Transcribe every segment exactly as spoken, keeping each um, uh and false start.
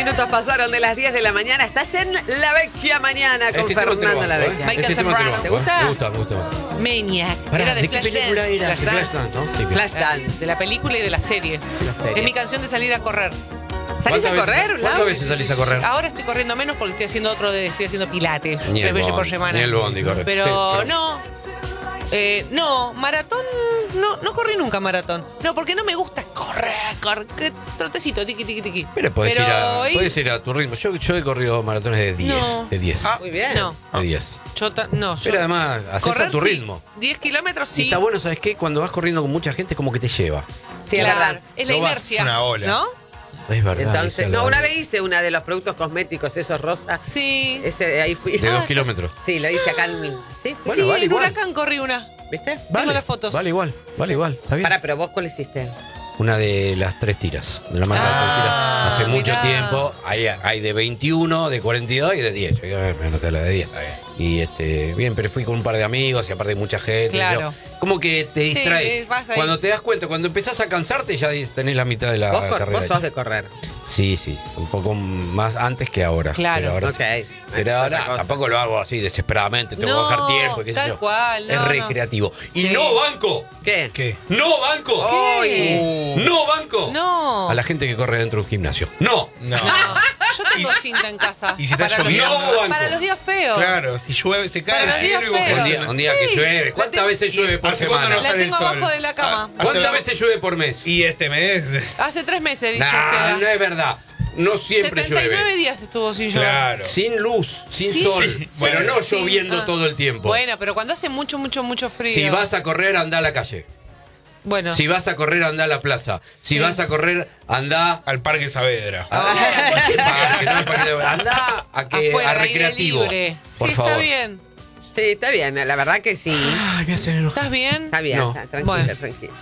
minutos pasaron de las diez de la mañana. Estás en La Vecchia Mañana con Este Fernando La Vecchia. ¿eh? Michael Este Zambrano. ¿Te ¿Te gusta? Me gusta, me gusta. Maniac. Pará, Era de, ¿de qué Flash película Dance. era? Flash ¿De Dance. Flash Dance, no? Sí, Flash Dance. De la película y de la serie. La serie. Es mi canción de salir a correr. ¿Salís a ¿Cuántas correr, veces- Lau? ¿Cuántas veces salís a correr? Ahora estoy corriendo menos porque estoy haciendo otro de, estoy haciendo pilates. Ni el Tres veces por bondi, semana. ni el bondi corre. Pero, Sí, pero- no. Eh, no, maratón, no, no corrí nunca maratón. No, porque no me gusta correr, correr, que trotecito, tiqui, tiqui, tiqui. Pero podés, ir a, ir- podés ir a tu ritmo. Yo, yo he corrido maratones de diez. No. De diez. Ah, Muy bien. No, De diez. yo ta- no, yo- Pero además, haces correr, a tu sí. ritmo. diez kilómetros Y sí. está bueno, ¿sabes qué? Cuando vas corriendo con mucha gente es como que te lleva. Sí, es Claro, verdad. es la Yo vas inercia. una ola. ¿No? Es verdad. Entonces, esa es no, la- una vez hice una de los productos cosméticos, esos rosas. Sí. Ese, ahí fui. De dos kilómetros. Sí, lo hice acá en mi. Sí, Bueno, sí, vale en igual. Huracán corrí una. ¿viste? Tengo las fotos. Vale igual, vale igual. Está bien. Pará, pero vos, ¿cuál hiciste? Una de las tres tiras. De la marca de las tres tiras. Ah, Hace mucho mirá. tiempo. Hay, hay de veintiuno, de cuarenta y dos y de diez. Yo me anoté la de diez. Y este, bien, pero fui con un par de amigos y aparte mucha gente. Claro. Yo- como que te Sí, distraes. vas ahí. Cuando te das cuenta, cuando empezás a cansarte, ya tenés la mitad de la Vos, cor- carrera. vos sos hecha. de correr. Sí, sí. Un poco más antes que ahora. Claro. Pero ahora Ok. sí. Pero Es ahora otra cosa. tampoco lo hago así desesperadamente. Tengo No, que bajar tiempo. Qué sé tal yo. cual, no, es no. recreativo. Y Sí. no banco. ¿Qué? ¿Qué? No banco. ¿Qué? No banco. No. A la gente que corre dentro de un gimnasio. No. No. No, yo tengo cinta en casa. y si está para los lloviendo. días- No, banco. Para los días feos. Claro, si llueve, se cae Para el los días cielo y vos feos. Un día, un día Sí. que llueve. La ¿Cuántas tengo- veces llueve por ¿Hace cuánto semana? no La sale el tengo sol? abajo de la cama. Ah, ¿Cuántas hace- veces llueve por mes? Y este mes. Hace tres meses, dice Nah, Estela. no es verdad. No siempre setenta y nueve llueve. días estuvo sin llover. Claro. Sin luz, sin Sí, sol. sí, Bueno, no sí, lloviendo ah. todo el tiempo. Bueno, pero cuando hace mucho, mucho, mucho frío. Si vas a correr, anda a la calle. Bueno. Si vas a correr, anda a la plaza. Si Sí. vas a correr, anda Al Parque Saavedra. a, a cualquier parque, no al parque de- anda a, que, Afuera, a al aire recreativo. libre. Por sí, favor. está bien. Sí, está bien, la verdad que sí. Ay, me hacen enojar. ¿Estás bien? Está bien, No. está, tranquila, Bueno. tranquila.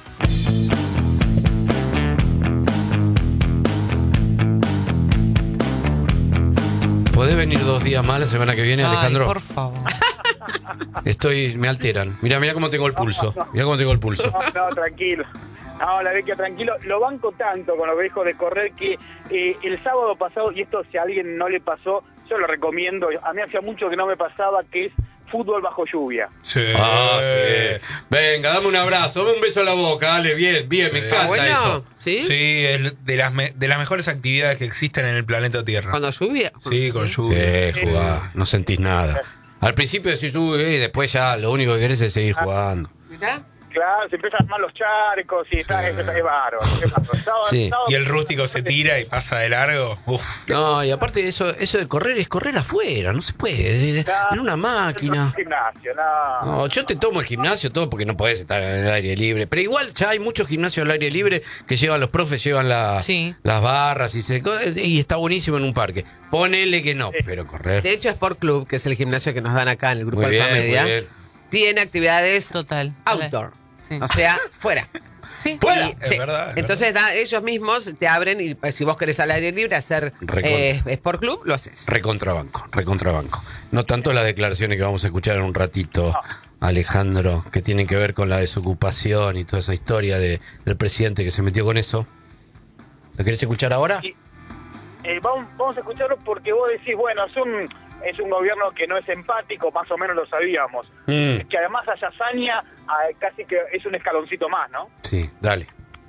¿Podés venir dos días más la semana que viene, Ay, Alejandro? por favor. Estoy, me alteran. Mira, mira cómo tengo el pulso. Mira cómo tengo el pulso. No, no, tranquilo. No, la Vecchia, tranquilo. Lo banco tanto con lo que dijo de correr que eh, el sábado pasado, y esto si a alguien no le pasó, yo lo recomiendo. A mí hacía mucho que no me pasaba, que es fútbol bajo lluvia. Sí. Ah, sí. Venga, dame un abrazo, dame un beso a la boca, dale, bien, bien, me Sí. encanta Bueno, eso. ¿sí? Sí, es de las, me- de las mejores actividades que existen en el planeta Tierra. Cuando lluvia. Sí, con lluvia. Sí, jugá, no sentís nada. Al principio decís, uy, y después ya lo único que querés es seguir jugando. Mirá. Claro, se empiezan a armar los charcos y está, es, es bárbaro. Es bárbaro. Sábado- Sí. sábado- Y el rústico se tira y pasa de largo. Uf. No, y aparte eso, eso de correr es correr afuera, no se puede, en una máquina. Gimnasio, no. No, yo te tomo el gimnasio todo porque no podés estar en el aire libre. Pero igual ya hay muchos gimnasios al aire libre que llevan los profes, llevan la- Sí. las barras y, se, y está buenísimo en un parque. Ponele que no, pero correr. De hecho, Sport Club, que es el gimnasio que nos dan acá en el grupo Muy bien, Alfa Media, muy bien. tiene actividades Total. outdoor. Sí. O sea, fuera. Sí. ¡Fuera! Y- Es verdad, es Entonces da- ellos mismos te abren y pues, si vos querés al aire libre hacer Recontra. eh, Sport Club, lo haces. Recontrabanco, recontrabanco. No tanto las declaraciones que vamos a escuchar en un ratito, Alejandro, que tienen que ver con la desocupación y toda esa historia de, del presidente que se metió con eso. ¿Lo querés escuchar ahora? Sí. Eh, vamos, vamos a escucharlo porque vos decís, bueno, es un, es un gobierno que no es empático, más o menos lo sabíamos. Mm, Que además haya hazaña, ah, casi que es un escaloncito más, ¿no? sí, dale.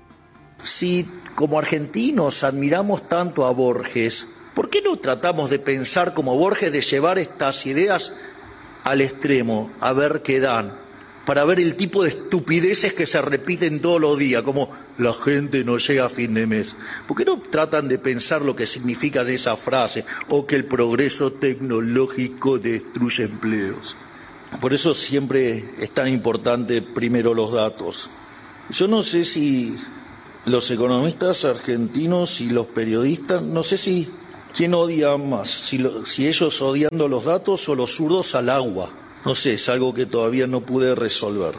Si como argentinos admiramos tanto a Borges, ¿por qué no tratamos de pensar como Borges, de llevar estas ideas al extremo, a ver qué dan, para ver el tipo de estupideces que se repiten todos los días, como la gente no llega a fin de mes? ¿Por qué no tratan de pensar lo que significan esa frase, o que el progreso tecnológico destruye empleos? Por eso siempre es tan importante primero los datos. Yo no sé si los economistas argentinos y los periodistas, no sé si quién odia más, si, lo, si ellos odiando los datos o los zurdos al agua. No sé, es algo que todavía no pude resolver.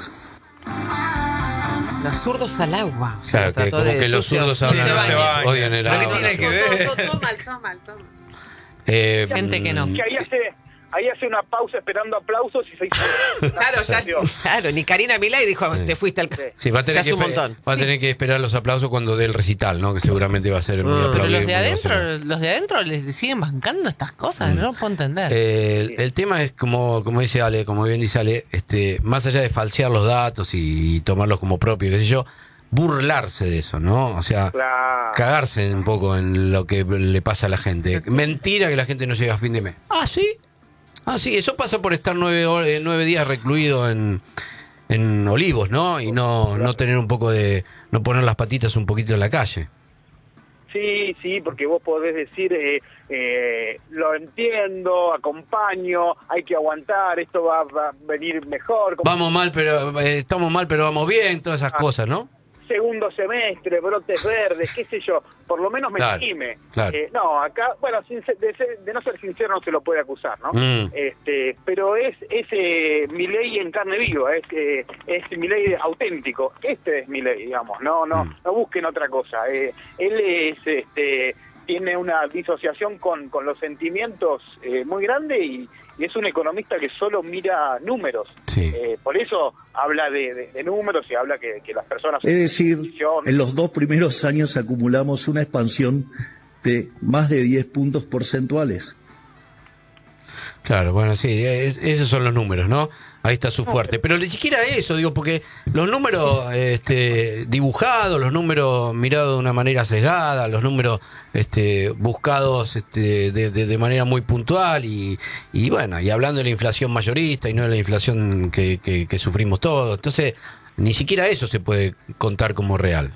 Los zurdos al agua. O sea, Claro, que trató como de que los sucios. zurdos hablan, se no se bañan. odian el ¿Pero qué agua. tiene que ver? Toma, toma, toma. Eh, Gente que no. mm, Que ahí hace, ahí hace una pausa esperando aplausos y se hizo. Claro, ya, claro, ni Karina Milei dijo, te fuiste al... Sí, va a tener, ya que, es un montón. va a Sí. tener que esperar los aplausos cuando dé el recital, ¿no? Que seguramente va a ser muy Pero aplaudido. los y de muy adentro, emocionante. los de adentro les siguen bancando estas cosas, no lo puedo entender. Eh, el, el tema es como como dice Ale, como bien dice Ale, este, más allá de falsear los datos y, y tomarlos como propios, qué sé yo, burlarse de eso, ¿no? O sea, Claro. cagarse un poco en lo que le pasa a la gente. Mentira que la gente no llega a fin de mes. Ah, sí. Ah, sí, eso pasa por estar nueve, hor- eh, nueve días recluido en, en Olivos, ¿no? Y no, no tener un poco de, no poner las patitas un poquito en la calle. Sí, sí, porque vos podés decir, eh, eh, lo entiendo, acompaño, hay que aguantar, esto va, va a venir mejor. como Vamos mal, pero eh, estamos mal, pero vamos bien, todas esas Ah. cosas, ¿no? Segundo semestre, brotes verdes, qué sé yo, por lo menos me Claro, estime. claro. Eh, no, acá, bueno, sin ser- de, ser- de no ser sincero no se lo puede acusar, ¿no? Mm. Este, pero es ese Milei en carne viva, es eh, es Milei auténtico. Este es Milei, digamos, no no Mm. no busquen otra cosa. Eh, él es este tiene una disociación con, con los sentimientos eh, muy grande y, y es un economista que solo mira números. Sí. Eh, por eso habla de, de- de números y habla que, que las personas... Es decir, en los dos primeros años acumulamos una expansión de más de diez puntos porcentuales. Claro, bueno, sí, es- esos son los números, ¿no? Ahí está su fuerte. Pero ni siquiera eso, digo, porque los números este, dibujados, los números mirados de una manera sesgada, los números este, buscados este, de, de, de manera muy puntual y, y bueno, y hablando de la inflación mayorista y no de la inflación que, que, que sufrimos todos. Entonces, ni siquiera eso se puede contar como real.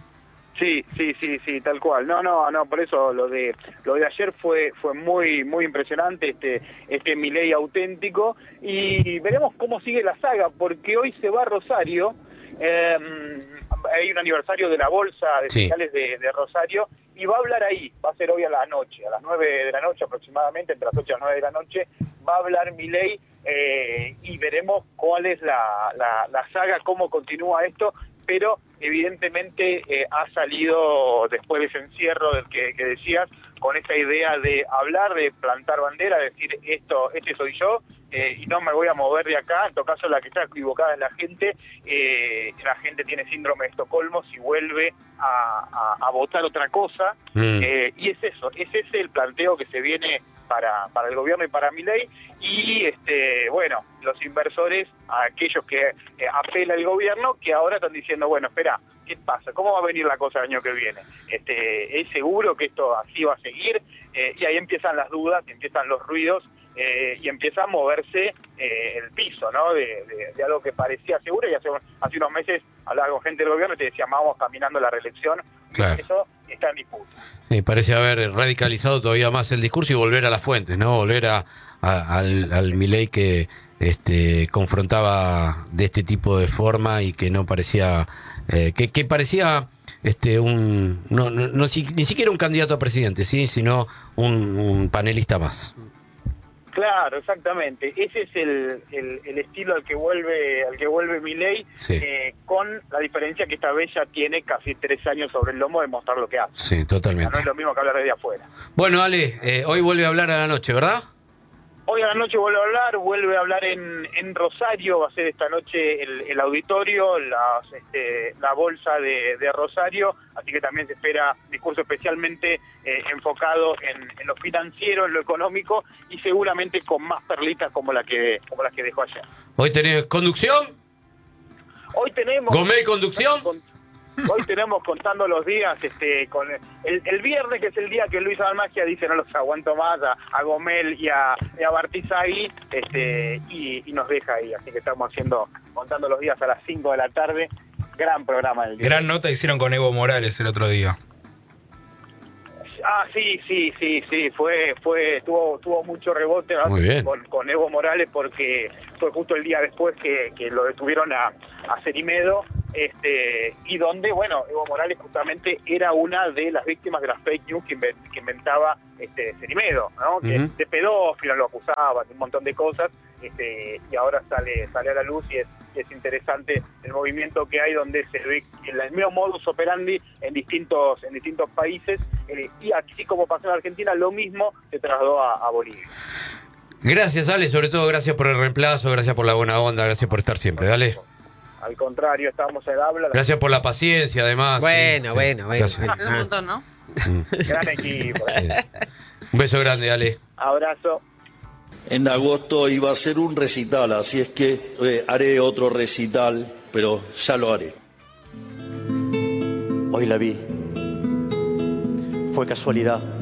Sí, sí, sí, sí, tal cual. No, no, no, por eso lo de lo de ayer fue fue muy muy impresionante, este este Milei auténtico, y veremos cómo sigue la saga, porque hoy se va a Rosario, eh, hay un aniversario de la bolsa de Sí. cereales de, de Rosario, y va a hablar ahí, va a ser hoy a la noche, a las nueve de la noche aproximadamente, entre las ocho y las nueve de la noche, va a hablar Milei, eh, y veremos cuál es la, la, la saga, cómo continúa esto, pero evidentemente eh, ha salido después de ese encierro del que, que decías, con esa idea de hablar, de plantar bandera, decir esto, este soy yo, eh, y no me voy a mover de acá. En todo caso, la que está equivocada es la gente, eh, la gente tiene síndrome de Estocolmo si vuelve a, a, a votar otra cosa, Mm. eh, y es eso, es ese el planteo que se viene para, para el gobierno y para Milei, y este bueno, los inversores, aquellos que eh, apela el gobierno, que ahora están diciendo, bueno, espera, ¿qué pasa? ¿Cómo va a venir la cosa el año que viene? Este, ¿es seguro que esto así va a seguir? Eh, y ahí empiezan las dudas, empiezan los ruidos, eh, y empieza a moverse eh, el piso, ¿no? De, de, de algo que parecía seguro, y hace, hace unos meses hablaba con gente del gobierno y te decía, vamos caminando la reelección, Claro. y eso está en disputa. Sí, parece haber radicalizado todavía más el discurso y volver a las fuentes, ¿no? Volver a, a- al, al Milei que este, confrontaba de este tipo de forma y que no parecía, eh, que, que parecía este un no, no, no si- ni siquiera un candidato a presidente, sí, sino un, un panelista más. Claro, exactamente. Ese es el, el, el estilo al que vuelve al que vuelve Milei, Sí. eh, con la diferencia que esta vez ya tiene casi tres años sobre el lomo de mostrar lo que hace. Sí, O sea, totalmente. no es lo mismo que hablar desde afuera. Bueno, Ale, eh, hoy vuelve a hablar a la noche, ¿verdad? Hoy a la noche vuelve a hablar, vuelve a hablar en, en Rosario, va a ser esta noche el, el auditorio, las, este, la bolsa de, de Rosario, así que también se espera discurso especialmente eh, enfocado en, en lo financiero, en lo económico, y seguramente con más perlitas como la que como las que dejó ayer. Hoy tenés conducción, Hoy tenemos... Gomel conducción. Con- Hoy tenemos contando los días, este, con el, el viernes, que es el día que Luis Almagia dice no los aguanto más, a, a Gomel y a, y a Bartizagui, este, y, y nos deja ahí. Así que estamos haciendo, contando los días a las cinco de la tarde. Gran programa del día. Gran nota hicieron con Evo Morales el otro día. Ah, sí, sí, sí, sí, fue, fue, tuvo, tuvo mucho rebote, ¿no? Muy bien. con, con Evo Morales, porque fue justo el día después que, que lo detuvieron a, a Cerimedo, este, y donde, bueno, Evo Morales justamente era una de las víctimas de las fake news que, inven- que inventaba este Cerimedo, ¿no? Que Ujú. de pedófilo lo acusaba, de un montón de cosas, este, y ahora sale, sale a la luz, y es, es interesante el movimiento que hay, donde se ve el, el mismo modus operandi en distintos, en distintos países, eh, y así como pasó en Argentina, lo mismo se trasladó a, a Bolivia. Gracias, Ale, sobre todo gracias por el reemplazo, gracias por la buena onda, gracias por estar siempre, dale. Al contrario, estamos en habla. Gracias por la paciencia, además. Bueno, sí, bueno, sí, bueno. gracias. bueno. Un montón, ¿no? Gran equipo. Sí. Un beso grande, Ale. Abrazo. En agosto iba a ser un recital, así es que eh, haré otro recital, pero ya lo haré. Hoy la vi. Fue casualidad.